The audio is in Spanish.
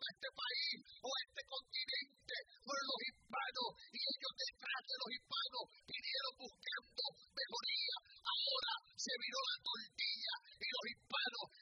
a este país o a este continente fueron los hispanos, y ellos detrás de los hispanos vinieron buscando mejoría. Ahora se viró la tortilla y los hispanos